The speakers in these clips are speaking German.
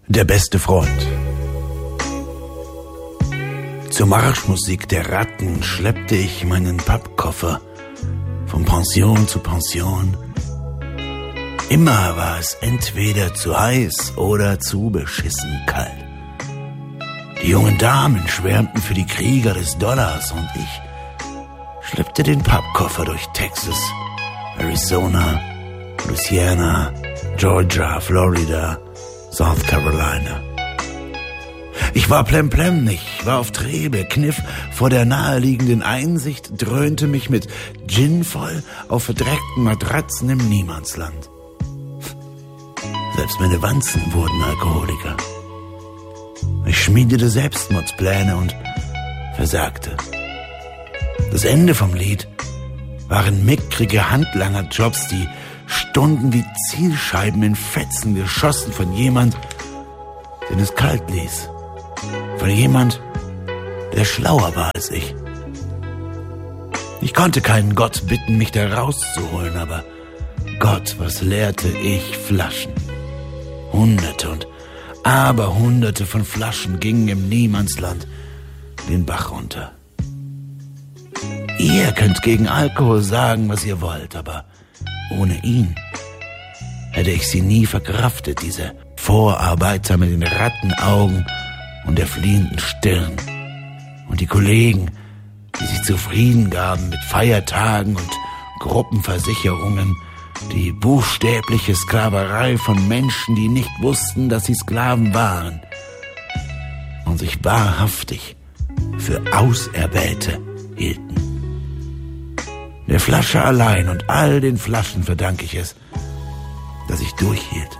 Der beste Freund. Zur Marschmusik der Ratten schleppte ich meinen Pappkoffer von Pension zu Pension. Immer war es entweder zu heiß oder zu beschissen kalt. Die jungen Damen schwärmten für die Krieger des Dollars und ich schleppte den Pappkoffer durch Texas, Arizona, Louisiana, Georgia, Florida, South Carolina. Ich war plemplem, ich war auf Trebe, kniff vor der naheliegenden Einsicht, dröhnte mich mit Gin voll auf verdreckten Matratzen im Niemandsland. Selbst meine Wanzen wurden Alkoholiker. Ich schmiedete Selbstmordspläne und versagte. Das Ende vom Lied waren mickrige Handlangerjobs, die Stunden wie Zielscheiben in Fetzen geschossen von jemand, den es kalt ließ. Von jemand, der schlauer war als ich. Ich konnte keinen Gott bitten, mich da rauszuholen, aber Gott, was leerte ich Flaschen. Hunderte und Aberhunderte von Flaschen gingen im Niemandsland den Bach runter. Ihr könnt gegen Alkohol sagen, was ihr wollt, aber ohne ihn hätte ich sie nie verkraftet, diese Vorarbeiter mit den Rattenaugen und der fliehenden Stirn und die Kollegen, die sich zufrieden gaben mit Feiertagen und Gruppenversicherungen, die buchstäbliche Sklaverei von Menschen, die nicht wussten, dass sie Sklaven waren und sich wahrhaftig für Auserwählte hielten. Der Flasche allein und all den Flaschen verdanke ich es, dass ich durchhielt.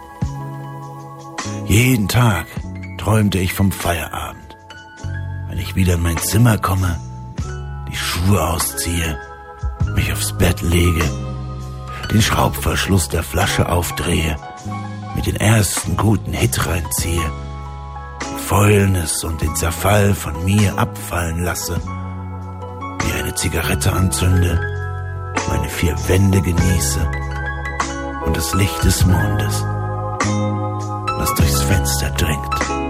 Jeden Tag träumte ich vom Feierabend, wenn ich wieder in mein Zimmer komme, die Schuhe ausziehe, mich aufs Bett lege, den Schraubverschluss der Flasche aufdrehe, mit den ersten guten Hit reinziehe, die Fäulnis und den Zerfall von mir abfallen lasse, mir eine Zigarette anzünde, meine 4 Wände genieße und das Licht des Mondes, das durchs Fenster dringt.